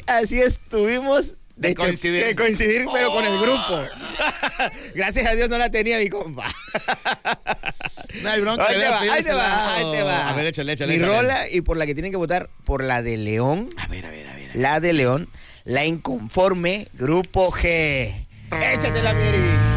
así estuvimos de coincidir, pero con el grupo. Gracias a Dios no la tenía mi compa. No hay bronca. Ahí te va. A ver, échale. Mi rola y por la que tienen que votar, por la de León. A ver. La de León, La Inconforme, Grupo G. Échatela, Miri.